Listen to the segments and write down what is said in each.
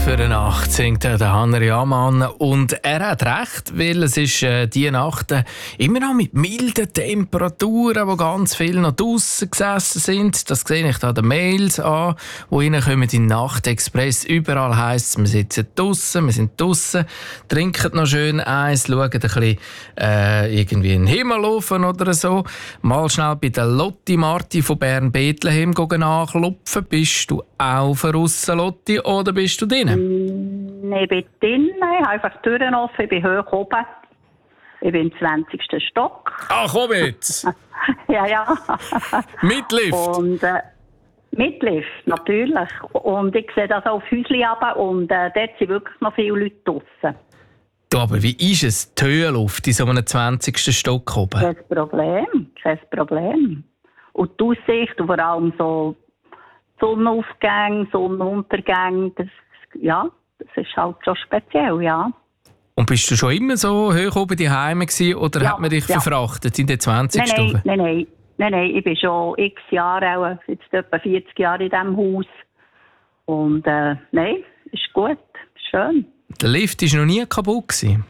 für eine Nacht, singt der Hanri Ammann. Und er hat recht, weil es ist diese Nacht immer noch mit milden Temperaturen, wo ganz viele noch draussen gesessen sind. Das sehe ich da den Mails an, die reinkommen in den Nachtexpress. Überall heisst es, wir sitzen draussen, wir sind draussen, trinken noch schön eins, schauen ein bisschen irgendwie in den Himmel rauf oder so. Mal schnell bei der Lotti Marti von Bern-Bethlehem nachklopfen. Bist du auch draussen, Lotti, oder bist du drinnen? Nein, ich bin drinnen. Ich habe einfach die Türen offen. Ich bin hoch oben. Ich bin im 20. Stock. Ach, komm jetzt! Ja. Mit Lift? Und, mit Lift, natürlich. Und ich sehe das auf Häuschen runter und dort sind wirklich noch viele Leute draussen. Du, aber wie ist es, die Höhenluft in so einem 20. Stock oben? Kein Problem. Und die Aussicht, und vor allem so Sonnenaufgänge, Sonnenuntergänge, das ist halt schon speziell, ja. Und bist du schon immer so hoch oben daheim gewesen, oder hat man dich verfrachtet in den 20 Stufen? Nein, ich bin schon x Jahre, auch jetzt etwa 40 Jahre in diesem Haus. Und nein, ist gut, schön. Der Lift war noch nie kaputt gewesen?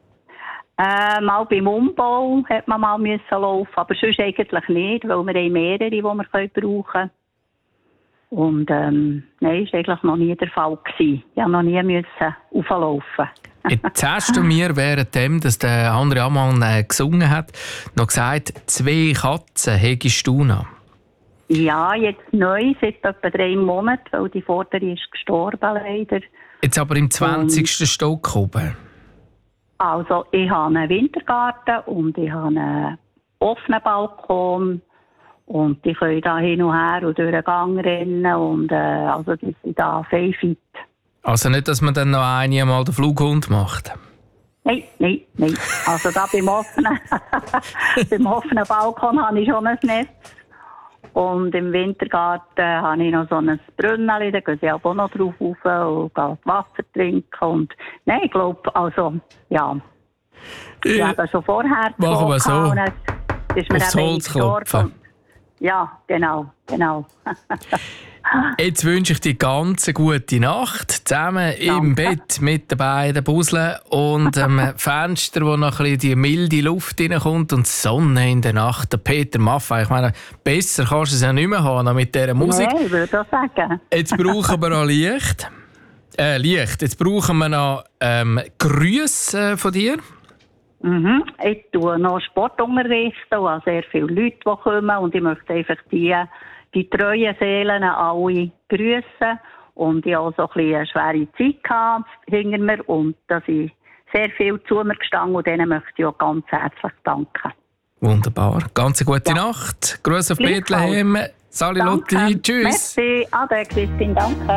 Mal beim Umbau hat man mal laufen, aber sonst eigentlich nicht, weil wir haben mehrere, die wir brauchen können. Und nein, das war eigentlich noch nie der Fall gewesen. Ich musste noch nie auflaufen. Jetzt hast du mir, währenddem, dass der Hanri Ammann gesungen hat, noch gesagt, 2 Katzen hättest du noch. Ja, jetzt neu, seit etwa 3 Monaten, weil die vordere ist gestorben leider. Jetzt aber im 20. Stock oben. Also, ich habe einen Wintergarten und ich habe einen offenen Balkon. Und die können da hin und her und durch den Gang rennen. Und also die sind da viel fit. Also nicht, dass man dann noch einmal den Flughund macht? Nein. Also da beim offenen Balkon habe ich schon ein Netz. Und im Wintergarten habe ich noch so ein Brünneli, da gehen sie auch noch drauf rauf und gehen Wasser trinken. Und nein, ich glaube, also, ja. Ich habe das schon vorher machen wir so. Ist mir aufs Holz klopfen. Ja, genau. Jetzt wünsche ich dir ganz eine gute Nacht. Zusammen im Bett mit den beiden Puzzeln und einem Fenster, wo noch ein bisschen die milde Luft reinkommt und die Sonne in der Nacht. Der Peter Maffay, ich meine, besser kannst du es ja nicht mehr haben mit dieser Musik. Nein, ich würde das sagen. Jetzt brauchen wir noch Licht. Jetzt brauchen wir noch Grüße von dir. Ich tue noch Sport unterrichten und habe sehr viele Leute, die kommen. Und ich möchte einfach die treuen Seelen alle grüssen. Und ich hatte auch so ein bisschen eine schwere Zeit hinter mir. Und da sind sehr viel zu mir gestanden. Und denen möchte ich auch ganz herzlich danken. Wunderbar. Ganz eine gute Nacht. Grüße auf Bethlehem. Sali Lotti. Tschüss. Merci. Ade, Christine. Danke.